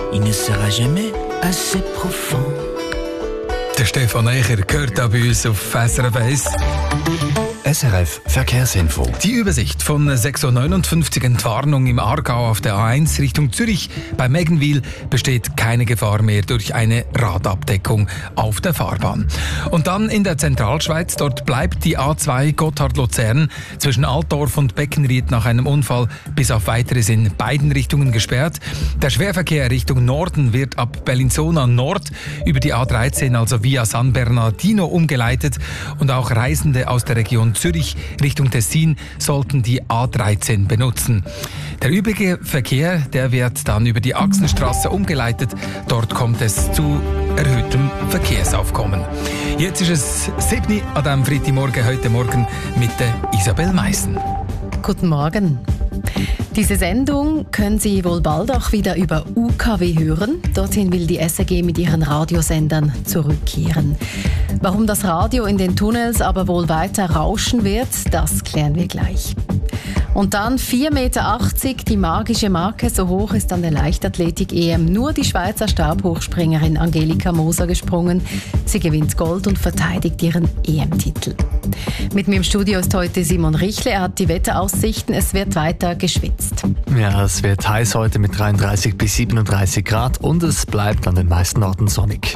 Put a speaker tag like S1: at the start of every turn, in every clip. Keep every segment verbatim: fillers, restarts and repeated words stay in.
S1: il ne sera jamais assez profond.
S2: Der Stefan Eicher gehört da bei uns auf S R F eins.
S3: S R F Verkehrsinfo.
S2: Die Übersicht von sechs Uhr neunundfünfzig, Entwarnung im Aargau auf der A eins Richtung Zürich. Bei Meggenwil besteht keine Gefahr mehr durch eine Radabdeckung auf der Fahrbahn. Und dann in der Zentralschweiz, dort bleibt die A zwei Gotthard-Luzern zwischen Altdorf und Beckenried nach einem Unfall bis auf Weiteres in beiden Richtungen gesperrt. Der Schwerverkehr Richtung Norden wird ab Bellinzona Nord über die A dreizehn, also via San Bernardino, umgeleitet. Und auch Reisende aus der Region Zürich Richtung Tessin sollten die A dreizehn benutzen. Der übrige Verkehr, der wird dann über die Axenstraße umgeleitet. Dort kommt es zu erhöhtem Verkehrsaufkommen. Jetzt ist es sieben an diesem Freitagmorgen, heute Morgen mit der Isabel Meissen.
S4: Guten Morgen. Diese Sendung können Sie wohl bald auch wieder über U K W hören. Dorthin will die S R G mit ihren Radiosendern zurückkehren. Warum das Radio in den Tunnels aber wohl weiter rauschen wird, das klären wir gleich. Und dann vier Meter achtzig, die magische Marke, so hoch ist an der Leichtathletik-E M nur die Schweizer Stabhochspringerin Angelika Moser gesprungen. Sie gewinnt Gold und verteidigt ihren E M-Titel. Mit mir im Studio ist heute Simon Richle. Er hat die Wetteraussichten. Es wird weiter geschwitzt.
S3: Ja, es wird heiß heute mit dreiunddreißig bis siebenunddreißig Grad und es bleibt an den meisten Orten sonnig.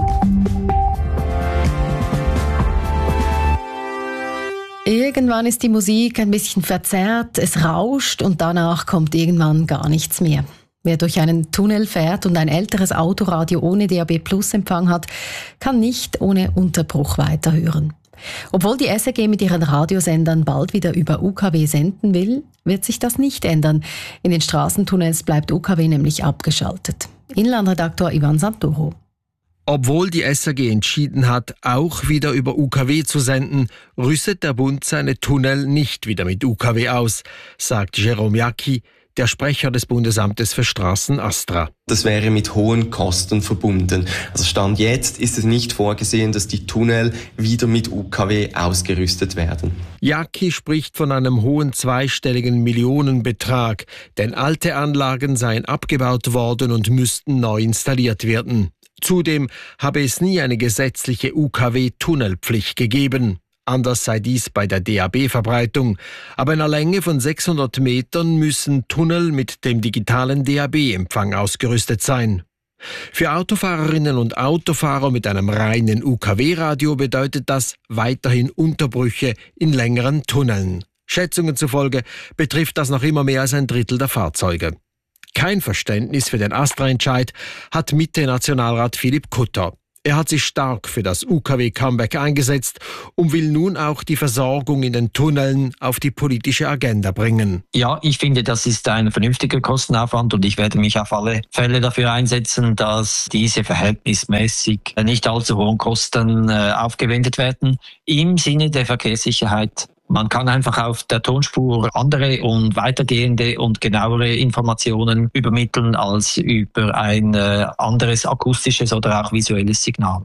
S4: Irgendwann ist die Musik ein bisschen verzerrt, es rauscht und danach kommt irgendwann gar nichts mehr. Wer durch einen Tunnel fährt und ein älteres Autoradio ohne D A B Plus Empfang hat, kann nicht ohne Unterbruch weiterhören. Obwohl die S R G mit ihren Radiosendern bald wieder über U K W senden will, wird sich das nicht ändern. In den Straßentunnels bleibt U K W nämlich abgeschaltet. Inlandredaktor Ivan Santoro.
S5: Obwohl die S R G entschieden hat, auch wieder über U K W zu senden, rüstet der Bund seine Tunnel nicht wieder mit U K W aus, sagt Jérôme Jacqui, der Sprecher des Bundesamtes für Straßen ASTRA.
S6: Das wäre mit hohen Kosten verbunden. Also Stand jetzt ist es nicht vorgesehen, dass die Tunnel wieder mit U K W ausgerüstet werden.
S5: Jacqui spricht von einem hohen zweistelligen Millionenbetrag, denn alte Anlagen seien abgebaut worden und müssten neu installiert werden. Zudem habe es nie eine gesetzliche U K W-Tunnelpflicht gegeben. Anders sei dies bei der D A B-Verbreitung. Aber in einer Länge von sechshundert Metern müssen Tunnel mit dem digitalen D A B-Empfang ausgerüstet sein. Für Autofahrerinnen und Autofahrer mit einem reinen U K W-Radio bedeutet das weiterhin Unterbrüche in längeren Tunneln. Schätzungen zufolge betrifft das noch immer mehr als ein Drittel der Fahrzeuge. Kein Verständnis für den ASTRA-Entscheid hat Mitte-Nationalrat Philipp Kutter. Er hat sich stark für das U K W-Comeback eingesetzt und will nun auch die Versorgung in den Tunneln auf die politische Agenda bringen.
S7: Ja, ich finde, das ist ein vernünftiger Kostenaufwand und ich werde mich auf alle Fälle dafür einsetzen, dass diese verhältnismäßig nicht allzu hohen Kosten äh, aufgewendet werden im Sinne der Verkehrssicherheit. Man kann einfach auf der Tonspur andere und weitergehende und genauere Informationen übermitteln als über ein äh, anderes akustisches oder auch visuelles Signal.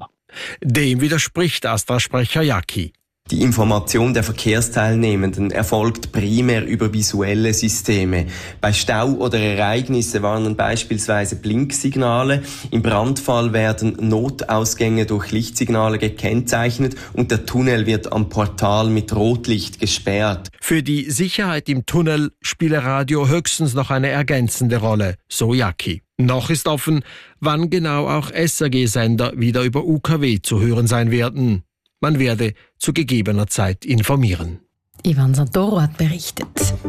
S5: Dem widerspricht ASTRA-Sprecher Jacqui.
S6: Die Information der Verkehrsteilnehmenden erfolgt primär über visuelle Systeme. Bei Stau oder Ereignisse warnen beispielsweise Blinksignale. Im Brandfall werden Notausgänge durch Lichtsignale gekennzeichnet und der Tunnel wird am Portal mit Rotlicht gesperrt.
S5: Für die Sicherheit im Tunnel spiele Radio höchstens noch eine ergänzende Rolle, so Jacqui. Noch ist offen, wann genau auch S R G-Sender wieder über U K W zu hören sein werden. Man werde zu gegebener Zeit informieren.
S4: Ivan Santoro hat berichtet.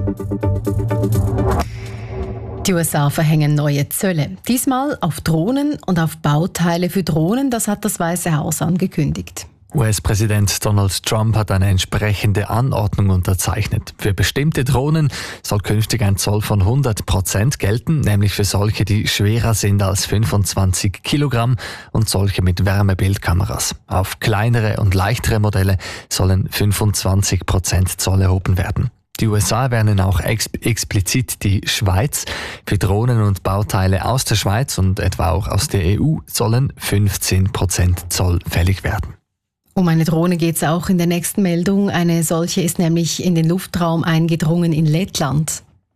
S4: Die U S A verhängen neue Zölle. Diesmal auf Drohnen und auf Bauteile für Drohnen. Das hat das Weiße Haus angekündigt.
S3: U S-Präsident Donald Trump hat eine entsprechende Anordnung unterzeichnet. Für bestimmte Drohnen soll künftig ein Zoll von hundert Prozent gelten, nämlich für solche, die schwerer sind als fünfundzwanzig Kilogramm und solche mit Wärmebildkameras. Auf kleinere und leichtere Modelle sollen fünfundzwanzig Prozent Zoll erhoben werden. Die U S A erwähnen auch ex- explizit die Schweiz. Für Drohnen und Bauteile aus der Schweiz und etwa auch aus der E U sollen fünfzehn Prozent Zoll fällig werden.
S4: Um eine Drohne geht es auch in der nächsten Meldung. Eine solche ist nämlich in den Luftraum eingedrungen in Lettland.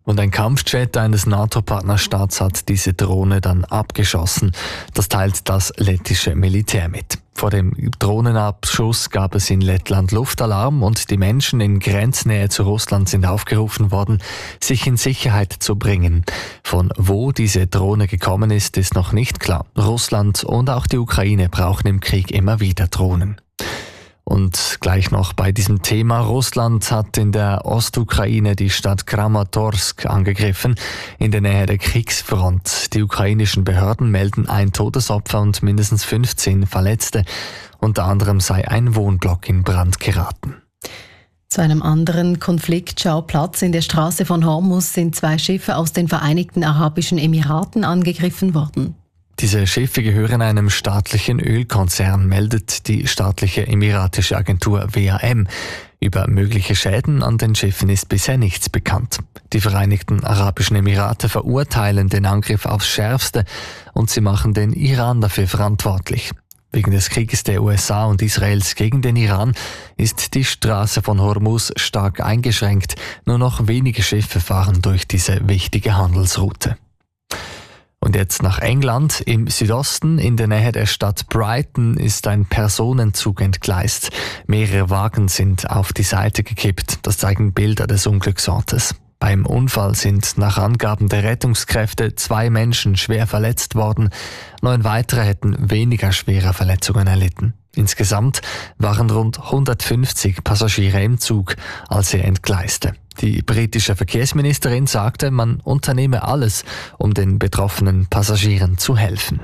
S3: Und ein Kampfjet eines NATO-Partnerstaats hat diese Drohne dann abgeschossen. Das teilt das lettische Militär mit. Vor dem Drohnenabschuss gab es in Lettland Luftalarm und die Menschen in Grenznähe zu Russland sind aufgerufen worden, sich in Sicherheit zu bringen. Von wo diese Drohne gekommen ist, ist noch nicht klar. Russland und auch die Ukraine brauchen im Krieg immer wieder Drohnen. Und gleich noch bei diesem Thema. Russland hat in der Ostukraine die Stadt Kramatorsk angegriffen, in der Nähe der Kriegsfront. Die ukrainischen Behörden melden ein Todesopfer und mindestens fünfzehn Verletzte. Unter anderem sei ein Wohnblock in Brand geraten.
S4: Zu einem anderen Konfliktschauplatz in der Straße von Hormuz sind zwei Schiffe aus den Vereinigten Arabischen Emiraten angegriffen worden.
S3: Diese Schiffe gehören einem staatlichen Ölkonzern, meldet die staatliche emiratische Agentur W A M. Über mögliche Schäden an den Schiffen ist bisher nichts bekannt. Die Vereinigten Arabischen Emirate verurteilen den Angriff aufs Schärfste und sie machen den Iran dafür verantwortlich. Wegen des Krieges der U S A und Israels gegen den Iran ist die Straße von Hormuz stark eingeschränkt. Nur noch wenige Schiffe fahren durch diese wichtige Handelsroute. Und jetzt nach England. Im Südosten, in der Nähe der Stadt Brighton, ist ein Personenzug entgleist. Mehrere Wagen sind auf die Seite gekippt. Das zeigen Bilder des Unglücksortes. Beim Unfall sind nach Angaben der Rettungskräfte zwei Menschen schwer verletzt worden. Neun weitere hätten weniger schwere Verletzungen erlitten. Insgesamt waren rund hundertfünfzig Passagiere im Zug, als er entgleiste. Die britische Verkehrsministerin sagte, man unternehme alles, um den betroffenen Passagieren zu helfen.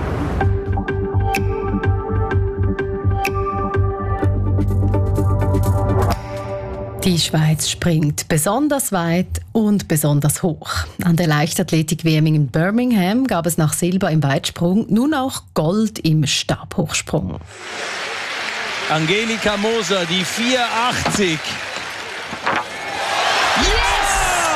S4: Die Schweiz springt besonders weit und besonders hoch. An der Leichtathletik-W M in Birmingham gab es nach Silber im Weitsprung nun auch Gold im Stabhochsprung.
S8: Angelika Moser, die vier achtzig. Yes!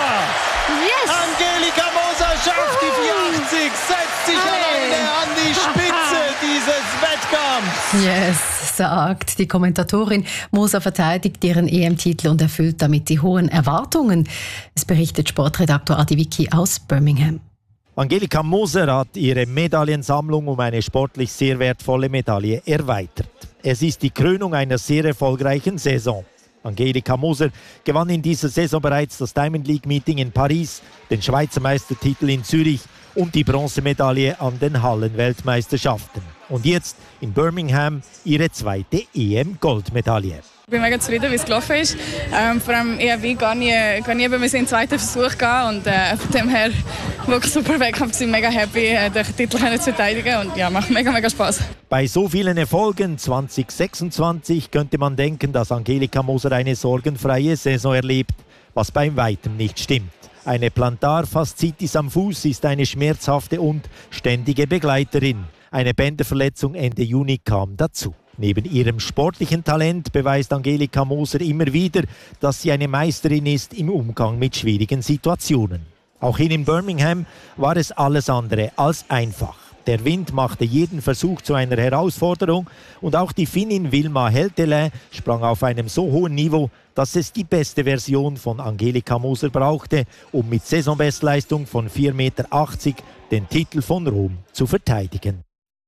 S8: Yes! Angelika Moser schafft die vier achtzig, setzt sich
S4: Hey!
S8: alleine an die Spitze dieses Wettkampfs.
S4: Yes, sagt die Kommentatorin. Moser verteidigt ihren E M-Titel und erfüllt damit die hohen Erwartungen. Es berichtet Sportredaktor Adi Vicky aus Birmingham.
S9: Angelika Moser hat ihre Medaillensammlung um eine sportlich sehr wertvolle Medaille erweitert. Es ist die Krönung einer sehr erfolgreichen Saison. Angelika Moser gewann in dieser Saison bereits das Diamond League Meeting in Paris, den Schweizer Meistertitel in Zürich und die Bronzemedaille an den Hallenweltmeisterschaften. Und jetzt in Birmingham ihre zweite E M-Goldmedaille.
S10: Ich bin mega zufrieden, wie es gelaufen ist. Ähm, vor allem E M W gar nie, gar nie über den zweiten Versuch gehen und äh, von dem her wirklich super Wettkampf. Ich bin mega happy, äh, den Titel zu verteidigen und ja, macht mega, mega Spaß.
S9: Bei so vielen Erfolgen zwanzig sechsundzwanzig könnte man denken, dass Angelika Moser eine sorgenfreie Saison erlebt, was bei weitem nicht stimmt. Eine Plantarfaszitis am Fuß ist eine schmerzhafte und ständige Begleiterin. Eine Bänderverletzung Ende Juni kam dazu. Neben ihrem sportlichen Talent beweist Angelika Moser immer wieder, dass sie eine Meisterin ist im Umgang mit schwierigen Situationen. Auch hier in Birmingham war es alles andere als einfach. Der Wind machte jeden Versuch zu einer Herausforderung und auch die Finnin Vilma Heltelä sprang auf einem so hohen Niveau, dass es die beste Version von Angelika Moser brauchte, um mit Saisonbestleistung von vier Meter achtzig den Titel von Rom zu verteidigen.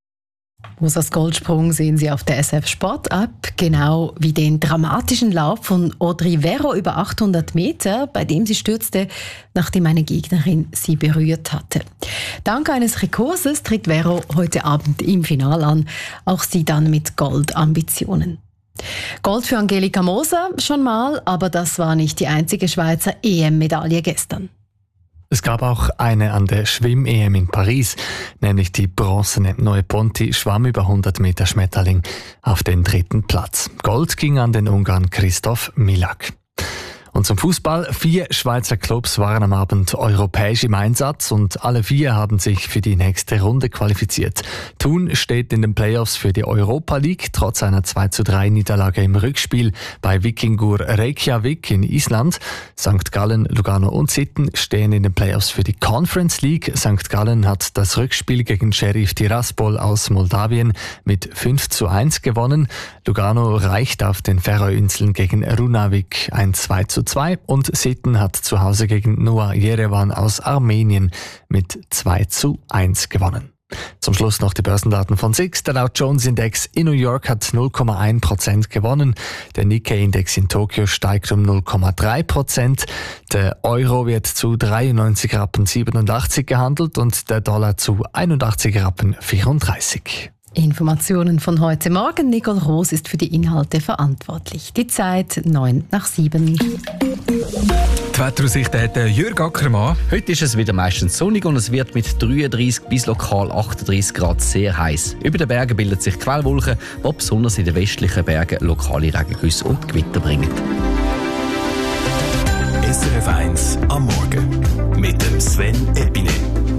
S4: Mosers Goldsprung sehen Sie auf der S F Sport App, genau wie den dramatischen Lauf von Audrey Verro über achthundert Meter, bei dem sie stürzte, nachdem eine Gegnerin sie berührt hatte. Dank eines Rekurses tritt Verro heute Abend im Finale an, auch sie dann mit Goldambitionen. Gold für Angelika Moser schon mal, aber das war nicht die einzige Schweizer E M-Medaille gestern.
S3: Es gab auch eine an der Schwimm-E M in Paris, nämlich die bronzene Noe Ponti schwamm über hundert Meter Schmetterling auf den dritten Platz. Gold ging an den Ungarn Christoph Milak. Und zum Fußball. Vier Schweizer Clubs waren am Abend europäisch im Einsatz und alle vier haben sich für die nächste Runde qualifiziert. Thun steht in den Playoffs für die Europa League, trotz einer zwei zu drei Niederlage im Rückspiel bei Vikingur Reykjavik in Island. Sankt Gallen, Lugano und Sitten stehen in den Playoffs für die Conference League. Sankt Gallen hat das Rückspiel gegen Sheriff Tiraspol aus Moldawien mit fünf zu eins gewonnen. Lugano reicht auf den Färöerinseln gegen Runavik ein zwei zu zu zwei und Sitten hat zu Hause gegen Noah Yerevan aus Armenien mit zwei zu eins gewonnen. Zum Schluss noch die Börsendaten von S I X. Der Dow Jones Index in New York hat null Komma eins Prozent gewonnen. Der Nikkei Index in Tokio steigt um null Komma drei Prozent. Der Euro wird zu dreiundneunzig Rappen siebenundachtzig gehandelt und der Dollar zu einundachtzig Rappen vierunddreißig.
S4: Informationen von heute Morgen. Nicole Roos ist für die Inhalte verantwortlich. Die Zeit neun nach sieben.
S2: Die Wetteraussicht hat Jürg Ackermann.
S11: Heute ist es wieder meistens sonnig und es wird mit dreiunddreißig bis lokal achtunddreißig Grad sehr heiß. Über den Bergen bildet sich Quellwolken, die besonders in den westlichen Bergen lokale Regengüsse und Gewitter bringen.
S1: S R F eins am Morgen mit dem Sven Epine.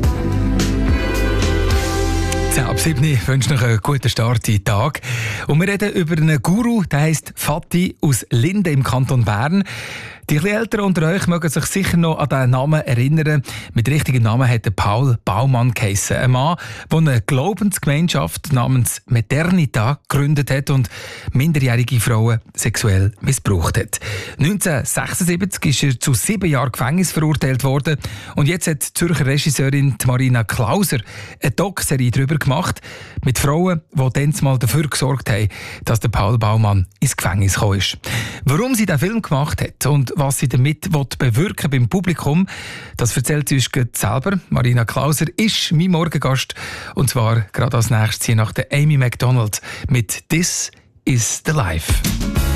S2: Ab sieben Uhr wünsche ich noch einen guten Start in den Tag. Und wir reden über einen Guru, der heisst Fatih aus Linden im Kanton Bern. Die Älteren unter euch mögen sich sicher noch an diesen Namen erinnern. Mit richtigen Namen hat Paul Baumann geheissen. Ein Mann, der eine Glaubensgemeinschaft namens Maternita gegründet hat und minderjährige Frauen sexuell missbraucht hat. neunzehnhundertsechsundsiebzig ist er zu sieben Jahren Gefängnis verurteilt worden. Und jetzt hat die Zürcher Regisseurin Marina Klauser eine Doc-Serie darüber gemacht, mit Frauen, die dann mal dafür gesorgt haben, dass der Paul Baumann ins Gefängnis gekommen ist. Warum sie diesen Film gemacht hat und was sie damit bewirken beim Publikum, das erzählt sie uns selber. Marina Klauser ist mein Morgengast und zwar gerade als nächstes hier nach der Amy MacDonald mit «This is the Life».